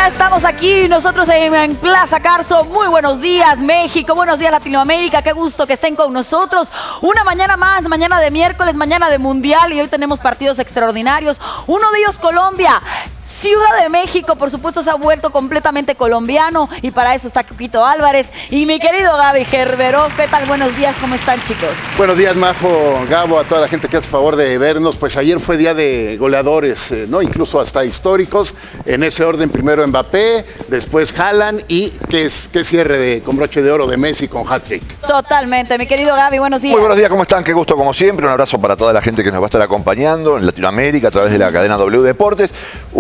Ya estamos aquí nosotros en Plaza Carso. Muy buenos días, México. Buenos días, Latinoamérica. Qué gusto que estén con nosotros. Una mañana más, mañana de miércoles, mañana de mundial. Y hoy tenemos partidos extraordinarios. Uno de ellos, Colombia. Ciudad de México, por supuesto, se ha vuelto completamente colombiano y para eso está Coquito Álvarez y mi querido Gaby Gerberov. ¿Qué tal? Buenos días, ¿cómo están, chicos? Buenos días, Majo, Gabo, a toda la gente que hace favor de vernos. Pues ayer fue día de goleadores, ¿no? Incluso hasta históricos. En ese orden, primero Mbappé, después Haaland y qué cierre con broche de oro de Messi con hat-trick. Totalmente, mi querido Gaby, buenos días. Muy buenos días, ¿cómo están? Qué gusto como siempre. Un abrazo para toda la gente que nos va a estar acompañando en Latinoamérica a través de la cadena W Deportes.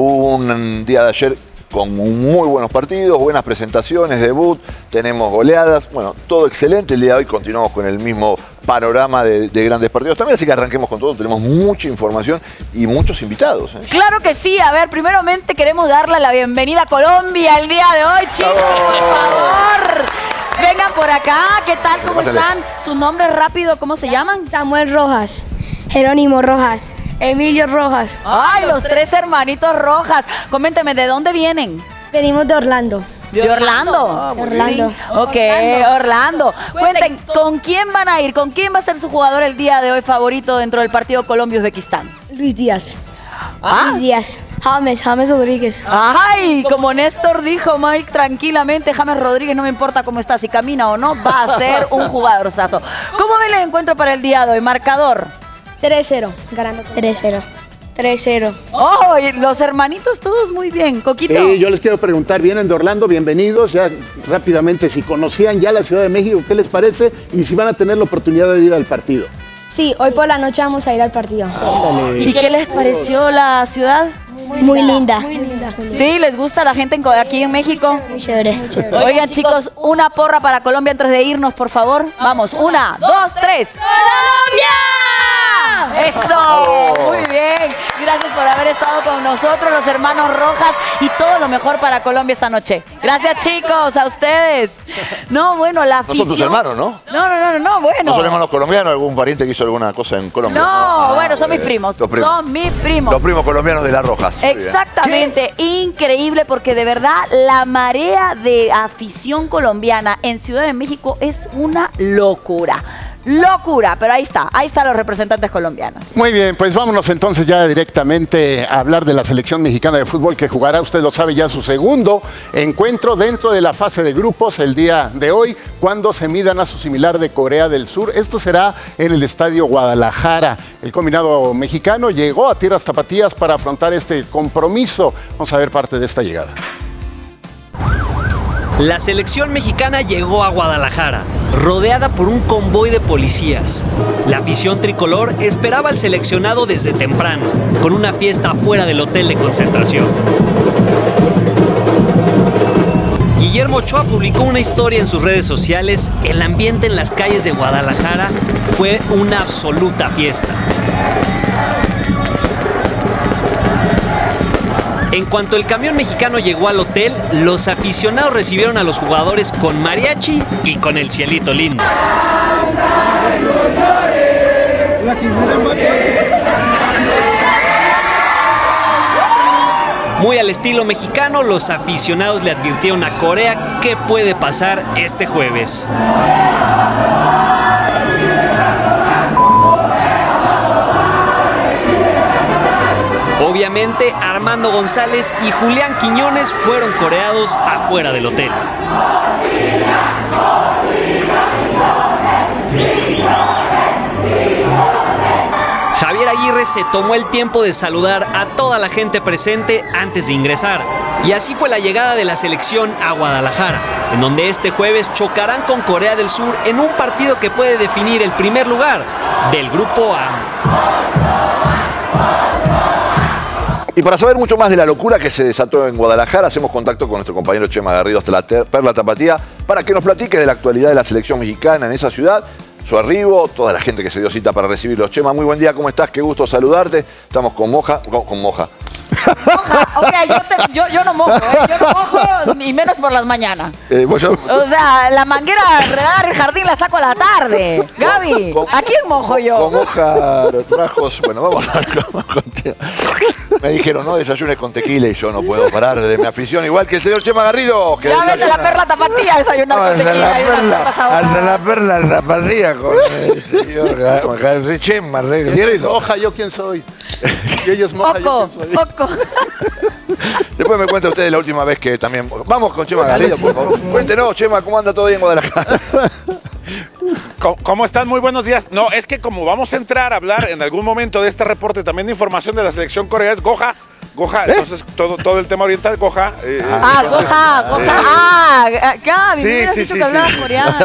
Un día de ayer con muy buenos partidos, buenas presentaciones, debut, tenemos goleadas, bueno, todo excelente. El día de hoy continuamos con el mismo panorama de grandes partidos también, así que arranquemos con todo. Tenemos mucha información y muchos invitados. Claro que sí. A ver, primeramente queremos darle la bienvenida a Colombia el día de hoy, chicos, por favor. Vengan por acá, ¿qué tal? ¿Cómo están? ¿Su nombre rápido? ¿Cómo se llaman? Samuel Rojas, Jerónimo Rojas, Emilio Rojas. Ay, los tres hermanitos Rojas. Coménteme, ¿de dónde vienen? Venimos de Orlando. ¿De Orlando? De Orlando. Sí. Ok, Orlando. Cuenten, ¿con quién van a ir? ¿Con quién va a ser su jugador el día de hoy favorito dentro del partido Colombia-Uzbekistán? Luis Díaz. ¿Ah? Luis Díaz. James Rodríguez. Ay, como Néstor dijo, Mike, tranquilamente, James Rodríguez, no me importa cómo está, si camina o no, va a ser un jugadorzazo. ¿Cómo ven el encuentro para el día de hoy? Marcador. 3-0. Ganando 3-0. 3-0. Oh, y los hermanitos todos muy bien. Coquito. Yo les quiero preguntar, vienen de Orlando, bienvenidos. Ya rápidamente, si conocían ya la Ciudad de México, ¿qué les parece? Y si van a tener la oportunidad de ir al partido. Sí, hoy por la noche vamos a ir al partido. Ándale. ¿Y qué les pareció la ciudad? Muy linda. Muy linda. ¿Sí? ¿Les gusta la gente aquí en México? Muy chévere. Oigan, chicos, una porra para Colombia antes de irnos, por favor. Vamos, 1, 2, 3. ¡Colombia! ¡Eso! Muy bien. Gracias por haber estado con nosotros, los hermanos Rojas, y todo lo mejor para Colombia esta noche. Gracias, chicos, a ustedes. No, bueno, la afición... No son tus hermanos, ¿no? No, bueno. ¿No son hermanos colombianos? ¿Algún pariente que hizo alguna cosa en Colombia? No, bueno, son mis primos. Son mis primos. Los primos colombianos de las Rojas. Exactamente, increíble, porque de verdad la marea de afición colombiana en Ciudad de México es una locura. Locura, pero ahí están los representantes colombianos. Muy bien, pues vámonos entonces ya directamente a hablar de la selección mexicana de fútbol que jugará, usted lo sabe, ya su segundo encuentro dentro de la fase de grupos el día de hoy, cuando se midan a su similar de Corea del Sur. Esto será en el Estadio Guadalajara. El combinado mexicano llegó a tierras tapatías para afrontar este compromiso. Vamos a ver parte de esta llegada. La selección mexicana llegó a Guadalajara, rodeada por un convoy de policías. La afición tricolor esperaba al seleccionado desde temprano, con una fiesta fuera del hotel de concentración. Guillermo Ochoa publicó una historia en sus redes sociales. El ambiente en las calles de Guadalajara fue una absoluta fiesta. En cuanto el camión mexicano llegó al hotel, los aficionados recibieron a los jugadores con mariachi y con el cielito lindo. Muy al estilo mexicano, los aficionados le advirtieron a Corea qué puede pasar este jueves. Obviamente, Armando González y Julián Quiñones fueron coreados afuera del hotel. Javier Aguirre se tomó el tiempo de saludar a toda la gente presente antes de ingresar. Y así fue la llegada de la selección a Guadalajara, en donde este jueves chocarán con Corea del Sur en un partido que puede definir el primer lugar del Grupo A. Y para saber mucho más de la locura que se desató en Guadalajara, hacemos contacto con nuestro compañero Chema Garrido hasta la Perla Tapatía para que nos platique de la actualidad de la selección mexicana en esa ciudad, su arribo, toda la gente que se dio cita para recibirlos. Chema, muy buen día, ¿cómo estás? Qué gusto saludarte. Estamos con Moja. Moja, ok, yo no mojo, yo no mojo, ni menos por las mañanas. O sea, la manguera regar el jardín la saco a la tarde. Gaby, ¿a quién mojo yo? Con Moja Rajos, bueno, vamos a ver cómo contigo. Me dijeron, no desayunes con tequila y yo no puedo parar de mi afición, igual que el señor Chema Garrido. Que Ya vete la perla tapatía, desayunar con tequila y unas tortas ahogadas. Hasta la perla tapatía con el señor Chema Garrido. Moja, ¿yo quién soy? Y ellos moja, Poco, ¿yo quién soy? poco. Después me cuenta usted la última vez que también... Vamos con Chema Garrido, por favor. Cuéntenos, Chema, ¿cómo anda todo bien en Guadalajara? ¿Cómo están? Muy buenos días. No, es que como vamos a entrar a hablar en algún momento de este reporte también de información de la selección coreana, es Goja, entonces todo el tema oriental, Goja. Goja. Gaby, Sí, me hubieras sí, dicho sí, que hablaba sí. coreano.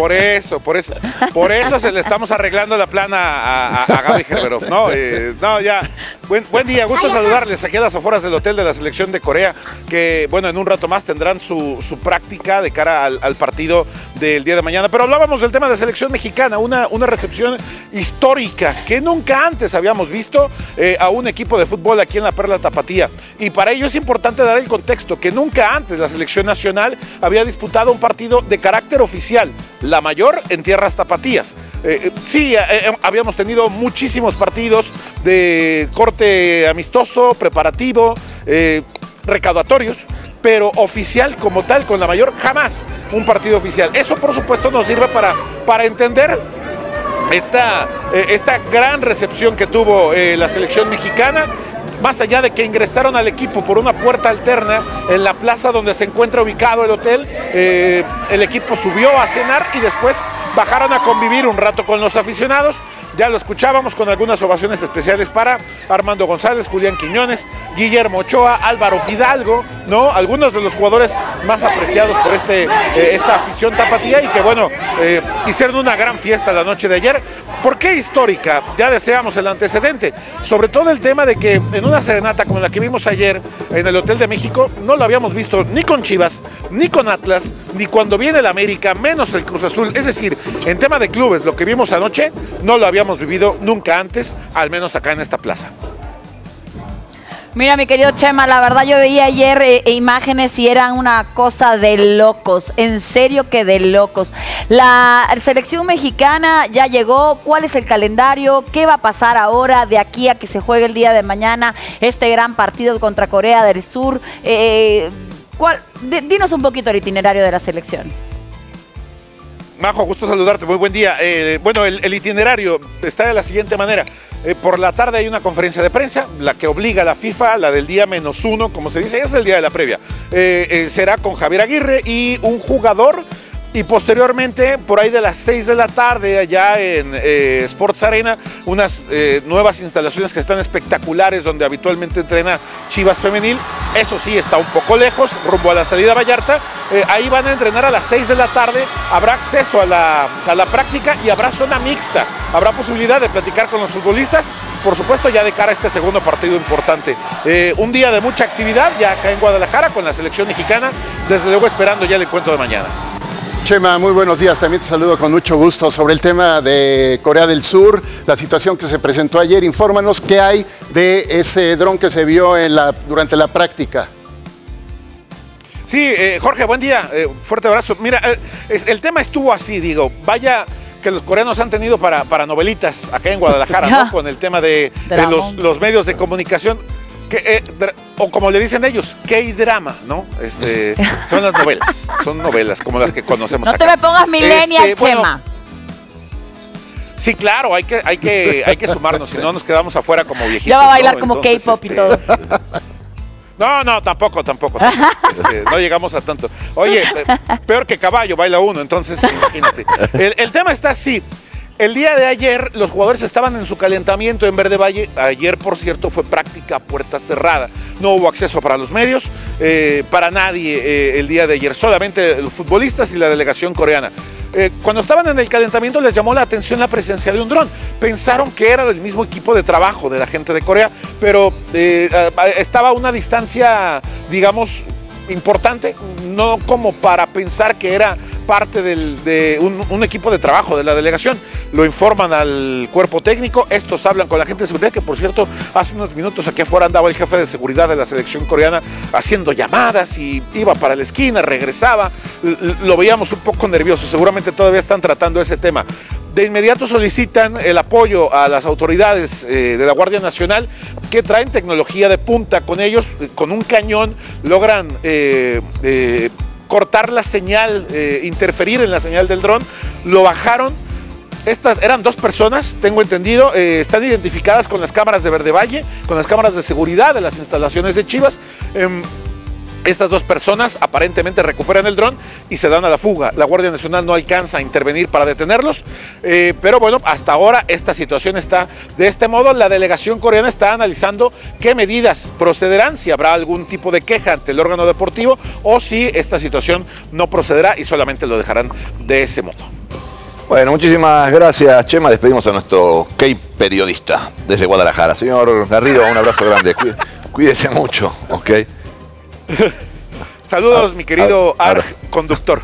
Por eso se le estamos arreglando la plana a Gaby Gerberov, ¿no? Ya. Buen día, gusto saludarles aquí a las afueras del hotel de la selección de Corea, que, bueno, en un rato más tendrán su práctica de cara al partido del día de mañana. Pero hablábamos del tema de selección mexicana, una recepción histórica que nunca antes habíamos visto a un equipo de fútbol aquí en la Perla Tapatía. Y para ello es importante dar el contexto, que nunca antes la selección nacional había disputado un partido de carácter oficial, la mayor en tierras tapatías. Habíamos tenido muchísimos partidos de corte amistoso, preparativo, recaudatorios, pero oficial como tal, con la mayor, jamás un partido oficial. Eso, por supuesto, nos sirve para entender esta gran recepción que tuvo la selección mexicana, más allá de que ingresaron al equipo por una puerta alterna en la plaza donde se encuentra ubicado el hotel. El equipo subió a cenar y después bajaron a convivir un rato con los aficionados. Ya lo escuchábamos con algunas ovaciones especiales para Armando González, Julián Quiñones, Guillermo Ochoa, Álvaro Fidalgo, ¿no? Algunos de los jugadores más apreciados por esta afición tapatía y que, bueno, hicieron una gran fiesta la noche de ayer. ¿Por qué histórica? Ya deseamos el antecedente. Sobre todo el tema de que en una serenata como la que vimos ayer en el Hotel de México, no lo habíamos visto ni con Chivas, ni con Atlas, ni cuando viene el América, menos el Cruz Azul. Es decir, en tema de clubes, lo que vimos anoche no lo habíamos vivido nunca antes, al menos acá en esta plaza. Mira, mi querido Chema, la verdad yo veía ayer imágenes y eran una cosa de locos, en serio que de locos. La selección mexicana ya llegó, ¿cuál es el calendario? ¿Qué va a pasar ahora de aquí a que se juegue el día de mañana este gran partido contra Corea del Sur? Dinos un poquito el itinerario de la selección. Majo, gusto saludarte, muy buen día. Bueno, el itinerario está de la siguiente manera. Por la tarde hay una conferencia de prensa, la que obliga a la FIFA, la del día -1, como se dice, es el día de la previa. Será con Javier Aguirre y un jugador. Y posteriormente, por ahí de las 6 de la tarde, allá en Sports Arena, unas nuevas instalaciones que están espectaculares, donde habitualmente entrena Chivas Femenil. Eso sí, está un poco lejos, rumbo a la salida a Vallarta. Ahí van a entrenar a las 6 de la tarde. Habrá acceso a la práctica y habrá zona mixta. Habrá posibilidad de platicar con los futbolistas, por supuesto, ya de cara a este segundo partido importante. Un día de mucha actividad ya acá en Guadalajara con la selección mexicana. Desde luego esperando ya el encuentro de mañana. Chema, muy buenos días. También te saludo con mucho gusto sobre el tema de Corea del Sur, la situación que se presentó ayer. Infórmanos qué hay de ese dron que se vio durante la práctica. Sí, Jorge, buen día. Fuerte abrazo. Mira, el tema estuvo así, digo, vaya que los coreanos han tenido para novelitas acá en Guadalajara, ¿no? Con el tema de los medios de comunicación. O como le dicen ellos, K-drama, ¿no? Son las novelas, son novelas como las que conocemos acá. No te me pongas millennial, Chema. Sí, claro, hay que sumarnos, si no nos quedamos afuera como viejitos. Ya va a bailar, ¿no? Como Entonces, K-pop y todo. No, tampoco. No llegamos a tanto. Oye, peor que caballo baila uno, entonces imagínate. El tema está así. El día de ayer los jugadores estaban en su calentamiento en Verde Valle. Ayer, por cierto, fue práctica a puerta cerrada. No hubo acceso para los medios, para nadie el día de ayer. Solamente los futbolistas y la delegación coreana. Cuando estaban en el calentamiento les llamó la atención la presencia de un dron. Pensaron que era del mismo equipo de trabajo de la gente de Corea, pero estaba a una distancia, digamos, importante, no como para pensar que era parte de un equipo de trabajo de la delegación. Lo informan al cuerpo técnico, estos hablan con la gente de seguridad, que por cierto, hace unos minutos aquí afuera andaba el jefe de seguridad de la selección coreana haciendo llamadas y iba para la esquina, regresaba, lo veíamos un poco nervioso, seguramente todavía están tratando ese tema. de inmediato solicitan el apoyo a las autoridades de la Guardia Nacional, que traen tecnología de punta con ellos. Con un cañón logran cortar la señal, interferir en la señal del dron. Lo bajaron. Estas eran 2 personas, tengo entendido, están identificadas con las cámaras de Verde Valle, con las cámaras de seguridad de las instalaciones de Chivas. Estas 2 personas aparentemente recuperan el dron y se dan a la fuga. La Guardia Nacional no alcanza a intervenir para detenerlos, pero bueno, hasta ahora esta situación está de este modo. La delegación coreana está analizando qué medidas procederán, si habrá algún tipo de queja ante el órgano deportivo o si esta situación no procederá y solamente lo dejarán de ese modo. Bueno, muchísimas gracias, Chema. Despedimos a nuestro Cape periodista desde Guadalajara. Señor Garrido, un abrazo grande. Cuídese mucho, ¿ok? Saludos, mi querido conductor.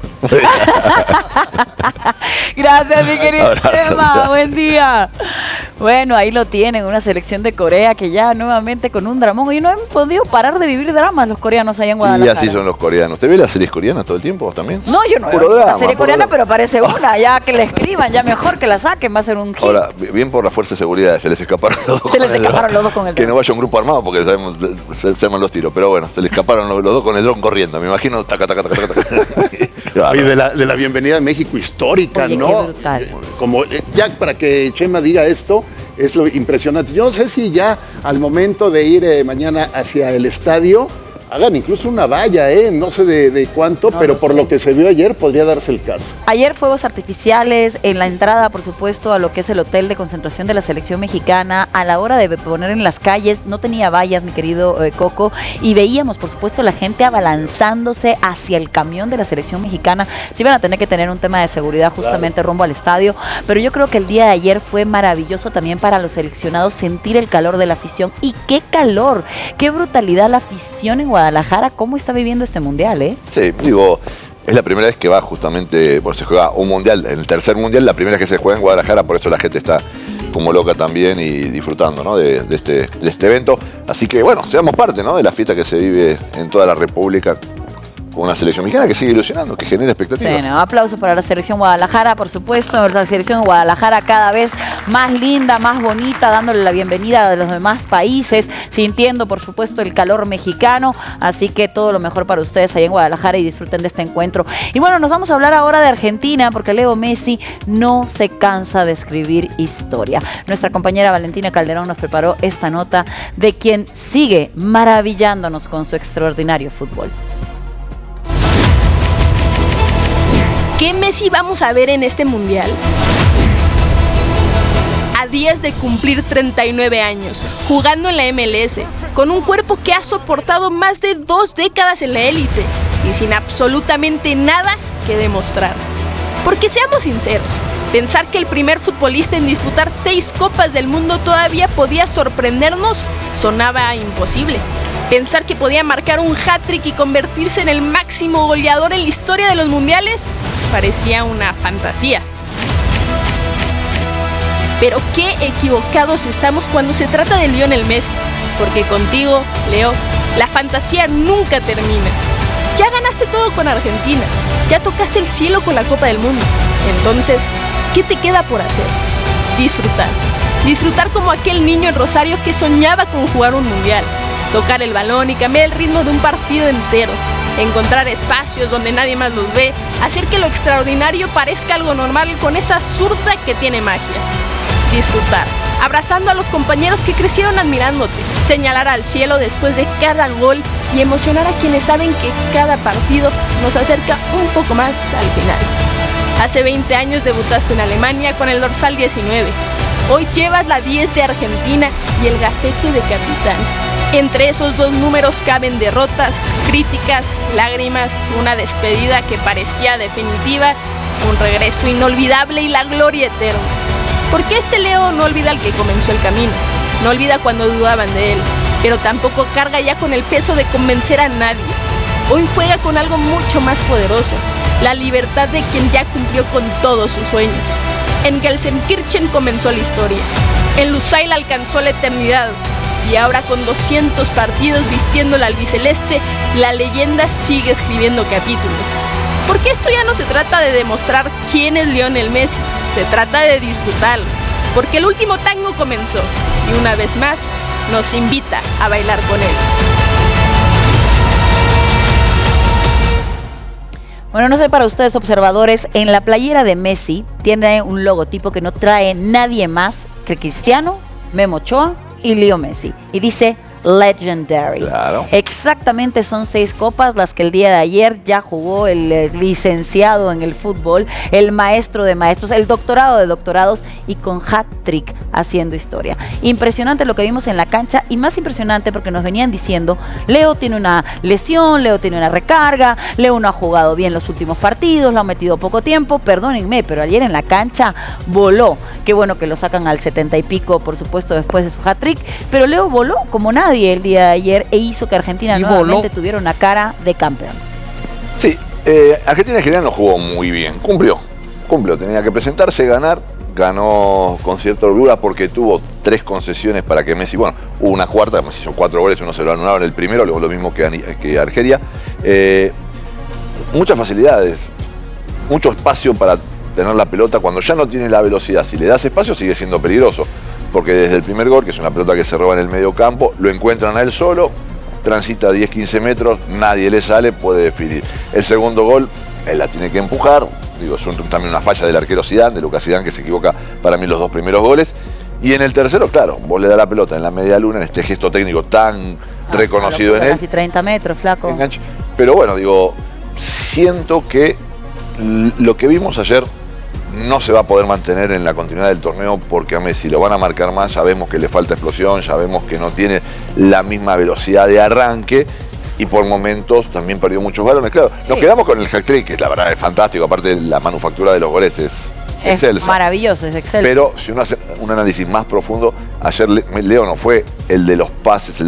Gracias, mi querido Chema. Buen día. Bueno, ahí lo tienen, una selección de Corea que ya nuevamente con un dramón. Y no han podido parar de vivir dramas los coreanos allá en Guadalajara. Y así son los coreanos. ¿Te ves las series coreanas todo el tiempo también? No, yo no veo la serie coreana, pero parece una. Ya que la escriban, ya mejor que la saquen, va a ser un hit. Ahora, bien por la fuerza de seguridad, se les escaparon los dos. Se les escaparon los dos con el dron. Que no vaya un grupo armado porque sabemos, se arman los tiros. Pero bueno, se les escaparon los dos con el dron corriendo. Me imagino, taca. Oye, de la bienvenida a México histórica, oye, ¿no? qué brutal. Como ya para que Chema diga esto, es lo impresionante. Yo no sé si ya al momento de ir mañana hacia el estadio hagan incluso una valla, no sé de cuánto, no, pero por lo que se vio ayer podría darse el caso. Ayer fuegos artificiales en la entrada, por supuesto, a lo que es el hotel de concentración de la selección mexicana. A la hora de poner en las calles, no tenía vallas, mi querido Coco, y veíamos, por supuesto, la gente abalanzándose hacia el camión de la selección mexicana. Sí van a tener que tener un tema de seguridad justamente rumbo al estadio, pero yo creo que el día de ayer fue maravilloso también para los seleccionados sentir el calor de la afición. Y qué calor, qué brutalidad la afición en Guadalajara. ¿Cómo está viviendo este mundial, Sí, digo, es la primera vez que va justamente, porque se juega un mundial, el tercer mundial, la primera vez que se juega en Guadalajara, por eso la gente está como loca también y disfrutando, ¿no? de este evento. Así que bueno, seamos parte, ¿no? de la fiesta que se vive en toda la República, con una selección mexicana que sigue ilusionando, que genera expectativas. Bueno, aplausos para la selección Guadalajara, por supuesto, la selección Guadalajara cada vez más linda, más bonita, dándole la bienvenida a los demás países, sintiendo, por supuesto, el calor mexicano, así que todo lo mejor para ustedes ahí en Guadalajara y disfruten de este encuentro. Y bueno, nos vamos a hablar ahora de Argentina, porque Leo Messi no se cansa de escribir historia. Nuestra compañera Valentina Calderón nos preparó esta nota de quien sigue maravillándonos con su extraordinario fútbol. ¿Qué Messi vamos a ver en este mundial? A 10 de cumplir 39 años, jugando en la MLS, con un cuerpo que ha soportado más de 2 décadas en la élite y sin absolutamente nada que demostrar. Porque seamos sinceros, pensar que el primer futbolista en disputar 6 Copas del Mundo todavía podía sorprendernos sonaba imposible. Pensar que podía marcar un hat-trick y convertirse en el máximo goleador en la historia de los mundiales parecía una fantasía. Pero qué equivocados estamos cuando se trata de Lionel Messi, porque contigo, Leo, la fantasía nunca termina. Ya ganaste todo con Argentina, ya tocaste el cielo con la Copa del Mundo. Entonces, ¿qué te queda por hacer? Disfrutar. Disfrutar como aquel niño en Rosario que soñaba con jugar un mundial. Tocar el balón y cambiar el ritmo de un partido entero. Encontrar espacios donde nadie más los ve. Hacer que lo extraordinario parezca algo normal con esa zurda que tiene magia. Disfrutar. Abrazando a los compañeros que crecieron admirándote. Señalar al cielo después de cada gol y emocionar a quienes saben que cada partido nos acerca un poco más al final. Hace 20 años debutaste en Alemania con el dorsal 19. Hoy llevas la 10 de Argentina y el gafete de capitán. Entre esos 2 números caben derrotas, críticas, lágrimas, una despedida que parecía definitiva, un regreso inolvidable y la gloria eterna. Porque este Leo no olvida al que comenzó el camino, no olvida cuando dudaban de él, pero tampoco carga ya con el peso de convencer a nadie. Hoy juega con algo mucho más poderoso, la libertad de quien ya cumplió con todos sus sueños. En Gelsenkirchen comenzó la historia, en Lusail alcanzó la eternidad, y ahora con 200 partidos vistiendo la albiceleste, la leyenda sigue escribiendo capítulos. Porque esto ya no se trata de demostrar quién es Lionel Messi, se trata de disfrutarlo. Porque el último tango comenzó y una vez más nos invita a bailar con él. Bueno, no sé para ustedes observadores, en la playera de Messi tiene un logotipo que no trae nadie más que Cristiano, Memo Ochoa y Leo Messi. Y dice Legendary. Claro. Exactamente, son 6 copas las que el día de ayer ya jugó el licenciado en el fútbol, el maestro de maestros, el doctorado de doctorados y con hat-trick haciendo historia. Impresionante lo que vimos en la cancha y más impresionante porque nos venían diciendo, Leo tiene una lesión, Leo tiene una recarga, Leo no ha jugado bien los últimos partidos, lo ha metido poco tiempo, perdónenme, pero ayer en la cancha voló. Qué bueno que lo sacan al 70 y pico, por supuesto, después de su hat-trick, pero Leo voló como nadie el día de ayer e hizo que Argentina nuevamente tuviera una cara de campeón. Sí, Argentina en general no jugó muy bien, cumplió, tenía que presentarse, ganar, ganó con cierta holgura porque tuvo 3 concesiones para que Messi, bueno, hubo una cuarta, Messi hizo 4 goles, uno se lo anularon el primero, luego lo mismo que Argelia. Muchas facilidades, mucho espacio para tener la pelota cuando ya no tiene la velocidad. Si le das espacio sigue siendo peligroso, porque desde el primer gol, que es una pelota que se roba en el medio campo, lo encuentran a él solo, transita 10-15 metros, nadie le sale, puede definir. El segundo gol, él la tiene que empujar, digo, es también una falla del arquero Zidane, de Lucas Zidane, que se equivoca para mí los 2 primeros goles. Y en el tercero, claro, vos le das la pelota en la media luna, en este gesto técnico tan reconocido en él. Casi 30 metros, flaco. Enganche. Pero bueno, digo, siento que lo que vimos ayer no se va a poder mantener en la continuidad del torneo porque a Messi lo van a marcar más, ya vemos que le falta explosión, ya vemos que no tiene la misma velocidad de arranque y por momentos también perdió muchos balones. Claro, nos quedamos con el hat-trick, que la verdad es fantástico, aparte la manufactura de los goles es excelsa. Maravilloso, es excelso. Pero si uno hace un análisis más profundo, ayer Leo no fue el de los pases,